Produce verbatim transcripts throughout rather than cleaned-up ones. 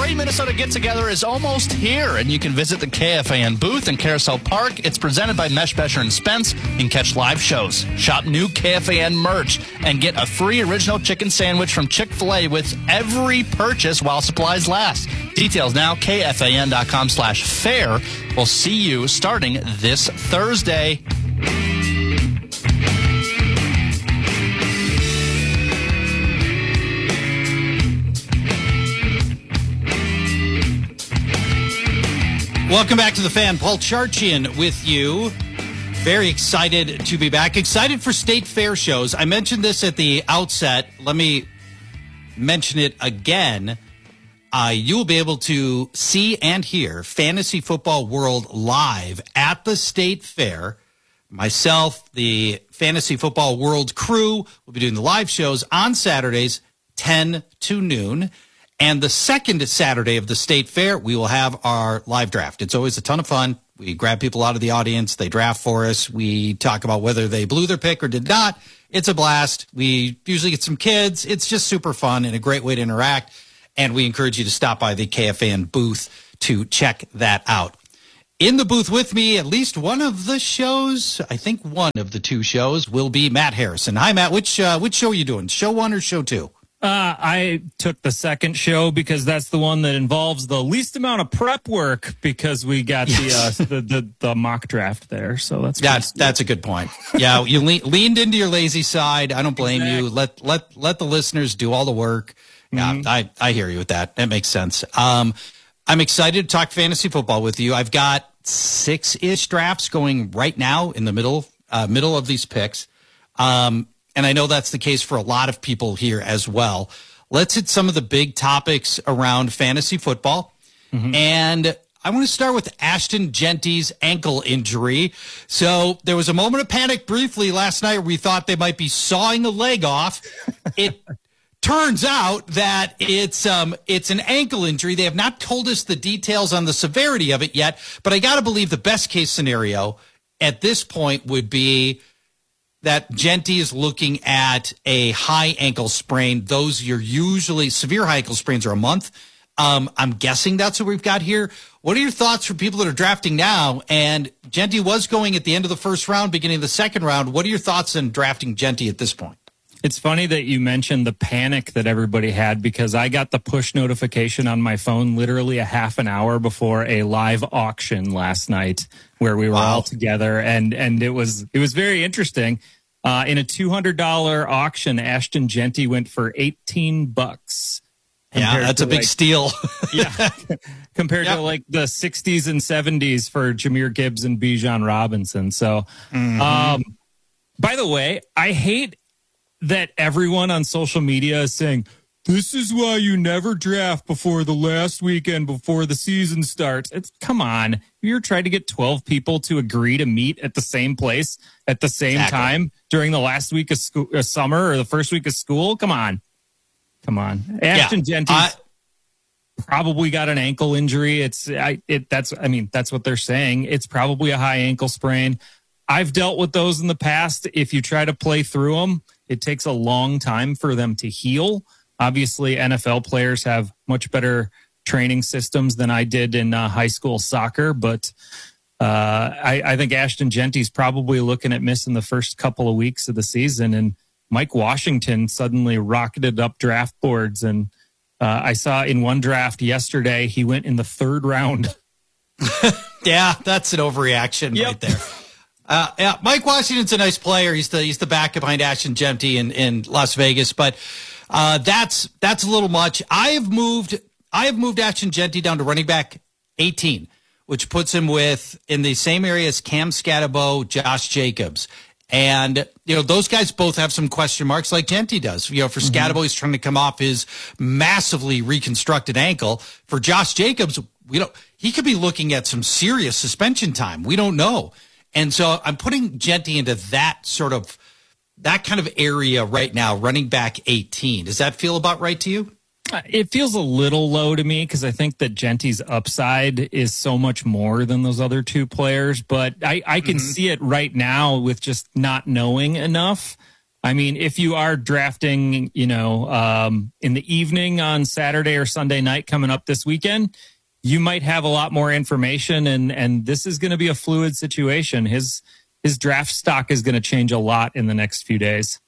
great Minnesota get-together is almost here, and you can visit the K F A N booth in Carousel Park. It's presented by Mesh Besher and Spence. You can catch live shows, shop new K F A N merch, and get a free original chicken sandwich from Chick-fil-A with every purchase while supplies last. Details now, K F A N dot com slash fair. We'll see you starting this Thursday. Welcome back to the Fan. Paul Charchian with you. Very excited to be back. Excited for State Fair shows. I mentioned this at the outset. Let me mention it again. Uh, you will be able to see and hear Fantasy Football World live at the State Fair. Myself, the Fantasy Football World crew will be doing the live shows on Saturdays, ten to noon. And the second Saturday of the State Fair, we will have our live draft. It's always a ton of fun. We grab people out of the audience. They draft for us. We talk about whether they blew their pick or did not. It's a blast. We usually get some kids. It's just super fun and a great way to interact. And we encourage you to stop by the K F A N booth to check that out. In the booth with me, at least one of the shows, I think one of the two shows, will be Matt Harrison. Hi, Matt. Which uh, which show are you doing? Show one or show two? Uh, I took the second show because that's the one that involves the least amount of prep work because we got yes. the, uh, the the the mock draft there. So that's that's that's a good point. Yeah, you le- leaned into your lazy side. I don't blame exactly. you. Let let let the listeners do all the work. Yeah, mm-hmm. I I hear you with that. That makes sense. Um, I'm excited to talk fantasy football with you. I've got six-ish drafts going right now in the middle uh, middle of these picks. Um. And I know that's the case for a lot of people here as well. Let's hit some of the big topics around fantasy football. Mm-hmm. And I want to start with Ashton Jeanty's ankle injury. So there was a moment of panic briefly last night where we thought they might be sawing a leg off. It turns out that it's um it's an ankle injury. They have not told us the details on the severity of it yet, but I got to believe the best case scenario at this point would be that Jeanty is looking at a high ankle sprain. Those are usually severe high ankle sprains are a month. Um, I'm guessing that's what we've got here. What are your thoughts for people that are drafting now? And Jeanty was going at the end of the first round, beginning of the second round. What are your thoughts on drafting Jeanty at this point? It's funny that you mentioned the panic that everybody had because I got the push notification on my phone literally a half an hour before a live auction last night where we were wow. all together. And, and it was, it was very interesting. Uh, in a two hundred dollars auction, Ashton Jeanty went for eighteen bucks. Yeah, that's a big like, steal. yeah, compared yep. to like the sixties and seventies for Jahmyr Gibbs and Bijan Robinson. So, mm-hmm. um, by the way, I hate that everyone on social media is saying, this is why you never draft before the last weekend before the season starts. It's come on. You're trying to get twelve people to agree to meet at the same place at the same exactly. time during the last week of school, uh, summer or the first week of school. Come on. Come on. Ashton yeah, Jeanty I- probably got an ankle injury. It's I it that's I mean, that's what they're saying. It's probably a high ankle sprain. I've dealt with those in the past. If you try to play through them, it takes a long time for them to heal. Obviously, N F L players have much better training systems than I did in uh, high school soccer, but uh, I, I think Ashton Jeanty's probably looking at missing the first couple of weeks of the season, and Mike Washington suddenly rocketed up draft boards, and uh, I saw in one draft yesterday he went in the third round. Yeah, that's an overreaction yep. right there. Uh, yeah, Mike Washington's a nice player. He's the he's the backup behind Ashton Jeanty in, in Las Vegas, but uh, that's that's a little much. I have moved I have moved Ashton Jeanty down to running back eighteen, which puts him with in the same area as Cam Scatterbo, Josh Jacobs. And, you know, those guys both have some question marks like Jeanty does. You know, for mm-hmm. Scatterbo, he's trying to come off his massively reconstructed ankle. For Josh Jacobs, we don't, he could be looking at some serious suspension time. We don't know. And so I'm putting Jeanty into that sort of, that kind of area right now, running back eighteen. Does that feel about right to you? It feels a little low to me because I think that Jeanty's upside is so much more than those other two players. But I, I can mm-hmm. see it right now with just not knowing enough. I mean, if you are drafting, you know, um, in the evening on Saturday or Sunday night coming up this weekend, you might have a lot more information, and and this is going to be a fluid situation. His his draft stock is going to change a lot in the next few days.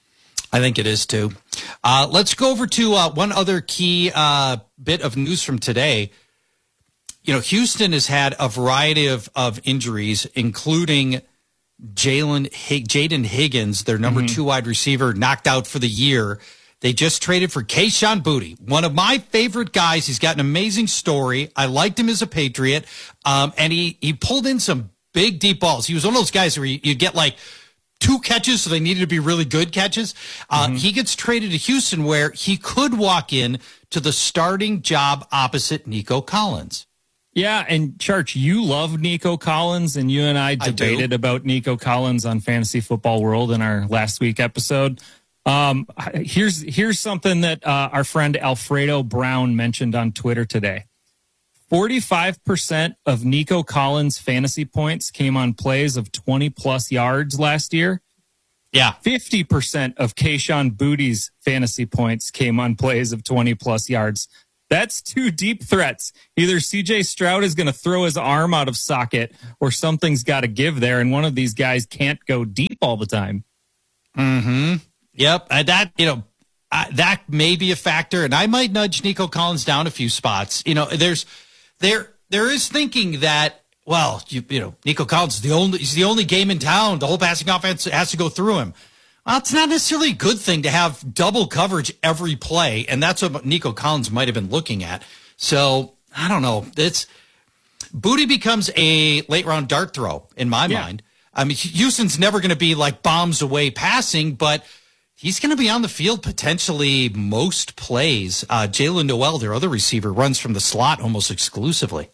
I think it is too. Uh, let's go over to uh, one other key uh, bit of news from today. You know, Houston has had a variety of, of injuries, including Jalen Hig- Jaden Higgins, their number mm-hmm. two wide receiver, knocked out for the year. They just traded for Kayshon Boutte, one of my favorite guys. He's got an amazing story. I liked him as a Patriot, um, and he he pulled in some big, deep balls. He was one of those guys where you, you get like two catches, so they needed to be really good catches. Uh, mm-hmm. He gets traded to Houston, where he could walk in to the starting job opposite Nico Collins. Yeah, and Church, you love Nico Collins, and you and I debated I about Nico Collins on Fantasy Football World in our last week episode. Um, here's here's something that uh, our friend Alfredo Brown mentioned on Twitter today. forty-five percent of Nico Collins' fantasy points came on plays of twenty-plus yards last year. Yeah. fifty percent of Kayshon Boutte's fantasy points came on plays of twenty-plus yards. That's two deep threats. Either C J Stroud is going to throw his arm out of socket, or something's got to give there, and one of these guys can't go deep all the time. Mm-hmm. Yep. Uh, that, you know, uh, that may be a factor, and I might nudge Nico Collins down a few spots. You know, there's there there is thinking that, well, you, you know, Nico Collins is the only he's the only game in town. The whole passing offense has to go through him. Well, it's not necessarily a good thing to have double coverage every play, and that's what Nico Collins might have been looking at. So I don't know. It's Boutte becomes a late round dart throw in my yeah. mind. I mean, Houston's never going to be like bombs away passing, but he's going to be on the field potentially most plays. Uh, Jalen Noel, their other receiver, runs from the slot almost exclusively.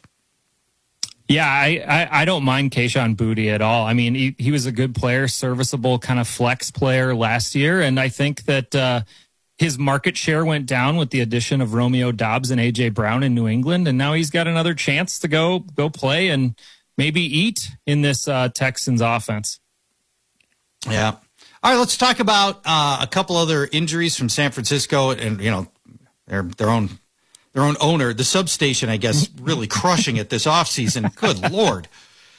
Yeah, I, I, I don't mind Kayshon Boutte at all. I mean, he, he was a good player, serviceable kind of flex player last year, and I think that uh, his market share went down with the addition of Romeo Doubs and A J Brown in New England, and now he's got another chance to go go play and maybe eat in this uh, Texans offense. Yeah. All right, let's talk about uh, a couple other injuries from San Francisco, and you know, their their own. Their own owner, the substation, I guess, really crushing it this offseason. Good Lord.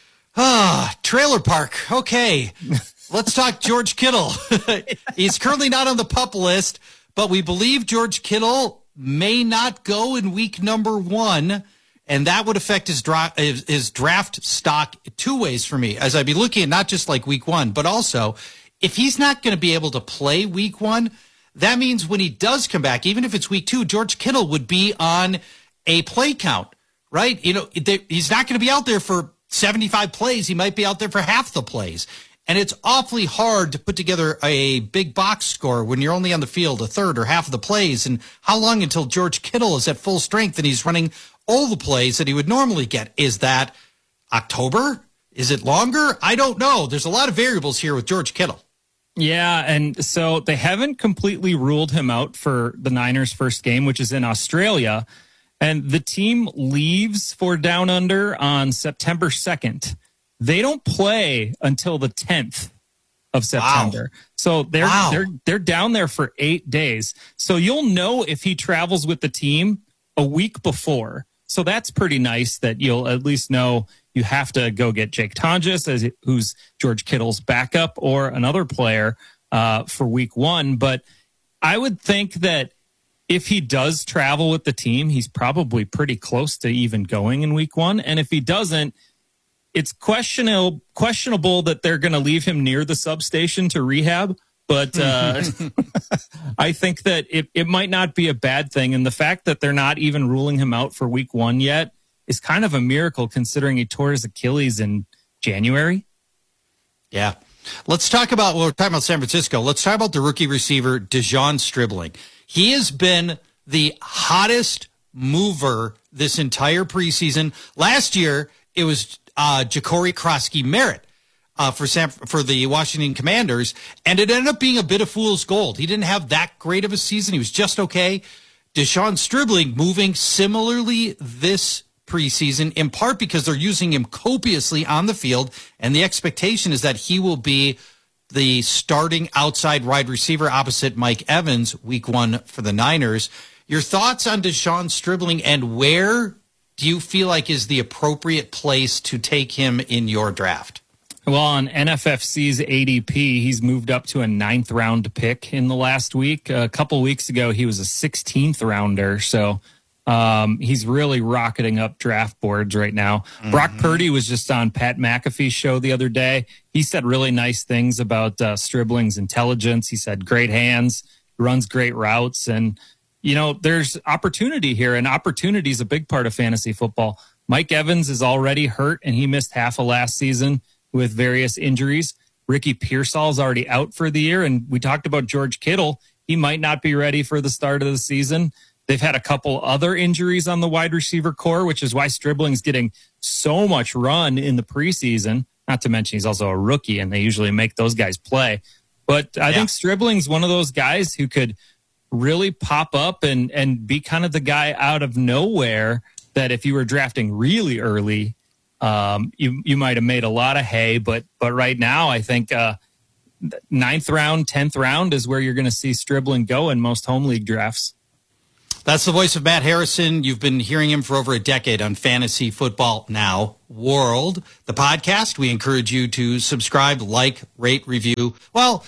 Ah, trailer park. Okay. Let's talk George Kittle. He's currently not on the PUP list, but we believe George Kittle may not go in week number one, and that would affect his, dra- his, his draft stock two ways for me, as I'd be looking at not just like week one, but also if he's not going to be able to play week one, that means when he does come back, even if it's week two, George Kittle would be on a play count, right? You know, he's not going to be out there for seventy-five plays. He might be out there for half the plays. And it's awfully hard to put together a big box score when you're only on the field a third or half of the plays. And how long until George Kittle is at full strength and he's running all the plays that he would normally get? Is that October? Is it longer? I don't know. There's a lot of variables here with George Kittle. Yeah, and so they haven't completely ruled him out for the Niners' first game, which is in Australia. And the team leaves for Down Under on September second. They don't play until the tenth of September. Wow. So they're wow. they're they're down there for eight days. So you'll know if he travels with the team a week before. So that's pretty nice that you'll at least know you have to go get Jake Tonjes, as who's George Kittle's backup, or another player uh, for week one. But I would think that if he does travel with the team, he's probably pretty close to even going in week one. And if he doesn't, it's questionable questionable that they're going to leave him near the substation to rehab. But uh, I think that it, it might not be a bad thing. And the fact that they're not even ruling him out for week one yet is kind of a miracle, considering he tore his Achilles in January. Yeah. Let's talk about, well, we're talking about San Francisco. Let's talk about the rookie receiver, Dejon Stribling. He has been the hottest mover this entire preseason. Last year, it was uh, Ja'Cory Krosky-Merritt uh, for San, for the Washington Commanders, and it ended up being a bit of fool's gold. He didn't have that great of a season. He was just okay. Dejon Stribling moving similarly this preseason, in part because they're using him copiously on the field, and the expectation is that he will be the starting outside wide receiver opposite Mike Evans week one for the Niners. Your thoughts on Deshaun Stribling, and where do you feel like is the appropriate place to take him in your draft? Well, on N F F C's A D P, he's moved up to a ninth round pick in the last week. A couple weeks ago, he was a sixteenth rounder. So um, he's really rocketing up draft boards right now. Mm-hmm. Brock Purdy was just on Pat McAfee's show the other day. He said really nice things about uh, Stribling's intelligence. He said great hands, runs great routes. And, you know, there's opportunity here, and opportunity is a big part of fantasy football. Mike Evans is already hurt, and he missed half of last season with various injuries. Ricky Pearsall is already out for the year. And we talked about George Kittle. He might not be ready for the start of the season. They've had a couple other injuries on the wide receiver core, which is why Stribling's getting so much run in the preseason. Not to mention he's also a rookie, and they usually make those guys play. But I yeah. think Stribling's one of those guys who could really pop up and, and be kind of the guy out of nowhere that if you were drafting really early, Um, you you might have made a lot of hay, but but right now I think uh, ninth round, tenth round is where you're going to see Stribling go in most home league drafts. That's the voice of Matt Harrison. You've been hearing him for over a decade on Fantasy Football Now World, the podcast. We encourage you to subscribe, like, rate, review. Well,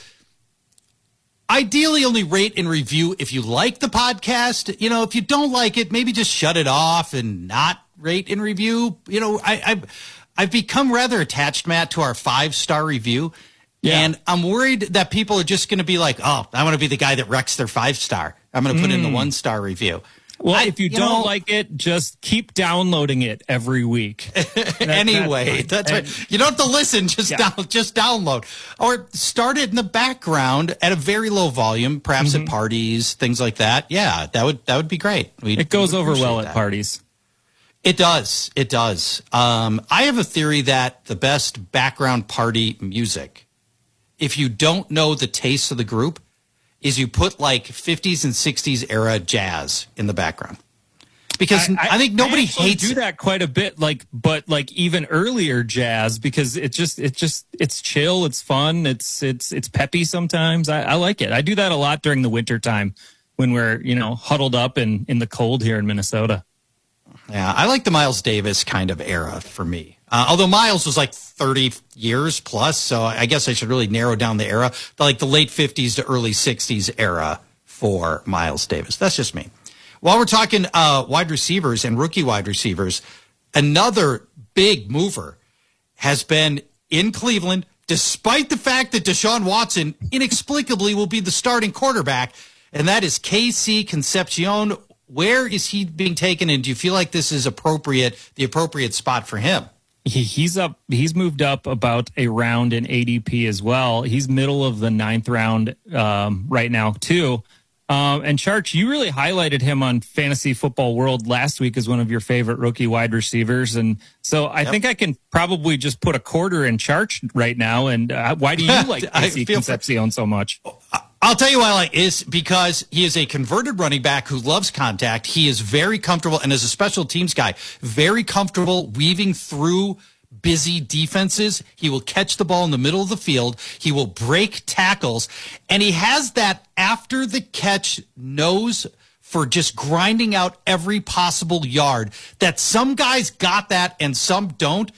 ideally only rate and review if you like the podcast. You know, if you don't like it, maybe just shut it off and not rate and review. You know, I, I've I've become rather attached, Matt, to our five star review, yeah. and I'm worried that people are just going to be like, "Oh, I want to be the guy that wrecks their five star. I'm going to put mm. in the one star review." Well, I, if you, you don't know, like it, just keep downloading it every week. that, anyway, that's, that's right. You don't have to listen; just yeah. down, just download, or start it in the background at a very low volume, perhaps mm-hmm. at parties, things like that. Yeah, that would that would be great. We'd, it goes over well that. at parties. It does. It does. Um, I have a theory that the best background party music, if you don't know the taste of the group, is you put like fifties and sixties era jazz in the background. Because I, I, I think nobody I hates do that quite a bit, like, but like even earlier jazz, because it just, it just, it's chill, it's fun, it's, it's, it's peppy sometimes. I, I like it. I do that a lot during the winter time when we're, you know, huddled up in, in the cold here in Minnesota. Yeah, I like the Miles Davis kind of era for me. Uh, although Miles was like thirty years plus, so I guess I should really narrow down the era. The, like the late fifties to early sixties era for Miles Davis. That's just me. While we're talking uh, wide receivers and rookie wide receivers, another big mover has been in Cleveland, despite the fact that Deshaun Watson inexplicably will be the starting quarterback, and that is K C Concepcion. Where is he being taken, and do you feel like this is appropriate, the appropriate spot for him? He, he's up. He's moved up about a round in A D P as well. He's middle of the ninth round um, right now too. Um, and Charch, you really highlighted him on Fantasy Football World last week as one of your favorite rookie wide receivers, and so I yep. think I can probably just put a quarter in Charch right now. And uh, why do you like K C Concepcion for- so much? I'll tell you why I like is because he is a converted running back who loves contact. He is very comfortable, and as a special teams guy, very comfortable weaving through busy defenses. He will catch the ball in the middle of the field. He will break tackles, and he has that after the catch nose for just grinding out every possible yard. That some guys got that and some don't.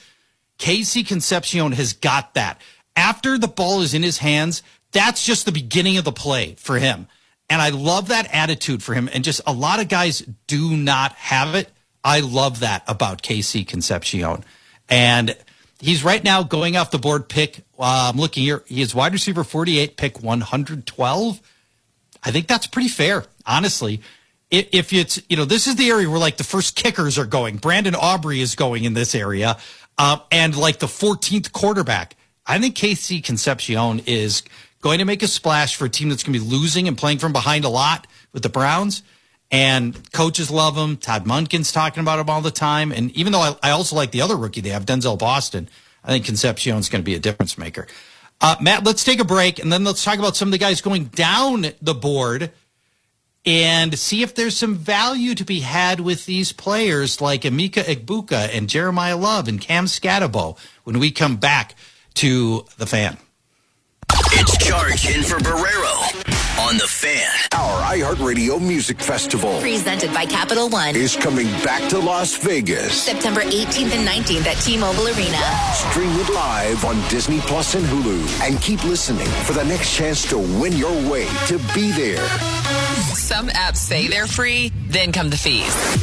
K C Concepcion has got that. After the ball is in his hands, that's just the beginning of the play for him. And I love that attitude for him. And just a lot of guys do not have it. I love that about K C Concepcion. And he's right now going off the board pick. Uh, I'm looking here. He is wide receiver forty-eight, pick one hundred twelve. I think that's pretty fair, honestly. If, if it's, you know, this is the area where like the first kickers are going. Brandon Aubrey is going in this area. Uh, and like the fourteenth quarterback. I think K C Concepcion is going to make a splash for a team that's going to be losing and playing from behind a lot with the Browns. And coaches love him. Todd Munkin's talking about him all the time. And even though I, I also like the other rookie they have, Denzel Boston, I think Concepcion's going to be a difference maker. Uh, Matt, let's take a break, and then let's talk about some of the guys going down the board and see if there's some value to be had with these players like Emeka Egbuka and Jeremiah Love and Cam Scatterbo when we come back to The Fan. It's Charge in for Barrero on The Fan. Our iHeartRadio Music Festival presented by Capital One is coming back to Las Vegas. September eighteenth and nineteenth at T-Mobile Arena. Stream it live on Disney Plus and Hulu. And keep listening for the next chance to win your way to be there. Some apps say they're free, then come the fees.